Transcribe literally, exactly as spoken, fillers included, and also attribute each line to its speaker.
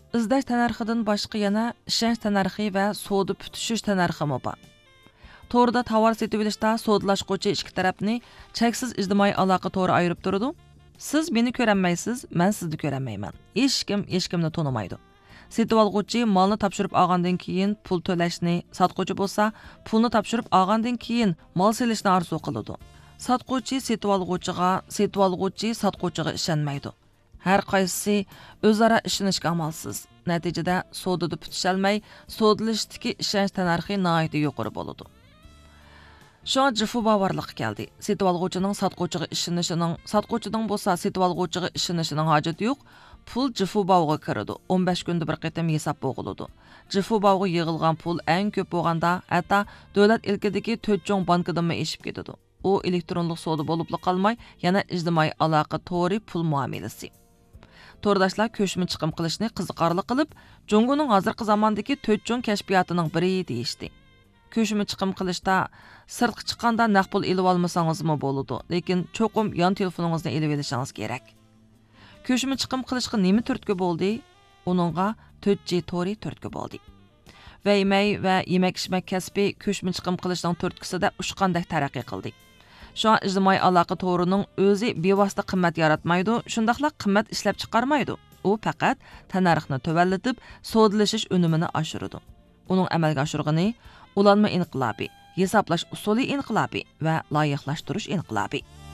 Speaker 1: izlash tannarxidan boshqa yana ishonch tannarxi va savdo putishish tannarxi bor. To'rda tovar setib olishda sodalashquvchi ikki tarafni cheksiz ijtimoiy aloqa to'ri ayirib turadi. Siz meni ko'rolmaysiz, men sizni ko'rolmayman. Hech kim hech kimni tonimaydi. Setib olguvchi molni topshirib olgandan keyin pul to'lashni, sotquvchi bo'lsa, pulni topshirib olgandan keyin mol selishni orzu qiladi. Sotquvchi setib olguvchiga, setib olguvchi sotquvchiga ishonmaydi. Har qaysisi o'zaro ishonishga amalsiz. Natijada sodada putisholmay, sodalashdagi ishonch tannarxi nihoyatda yuqori bo'ladi. Şu jifu bavarlıq keldi. Setib olguvchining sotquvchiga ishonishining, sotquvchining bo'lsa setib olguvchiga ishonishining hojati yo'q. Pul jifu bavga kiradi. o'n besh kunda bir qatam hisob bo'g'iladi. Jifu bavga yig'ilgan pul eng ko'p bo'lganda, hatto davlat ilkidagi to'rt cho'ng bankidan eshib ketadi. U elektronlik savdo bo'lib qolmay, yana ijtimoiy aloqa to'ri pul muomalasi. To'rdoshlar ko'chma chiqim qilishni qiziqarli qilib, Jongoning hozirgi zamondagi to'rt cho'ng kashfiyotining biri deyishdi. Ko'chma chiqim qilishda sirtqa chiqqanda naq pul elib olmasangizmi bo'ladi, lekin cho'qim yon telefoningizni elib olishingiz kerak. Ko'chma chiqim qilishga nima turtki bo'ldi? Uningga to'rt G to'ri turtki bo'ldi. Va yemay va yemak-ichmak kasbi ko'chma chiqim qilishning turtkisida ushqandek taraqqiy qildi. Shu ijtimoiy aloqa to'rining o'zi bevosita qimmat yaratmaydi, shundaqla qimmat ishlab chiqarmaydi. U faqat tannarxni tuvallatib, so'dlashish unumini oshiradi. Uning amalga oshirgani ulanma inqilobi, hisoblash usuli inqilobi va loyihalashtirish inqilobi.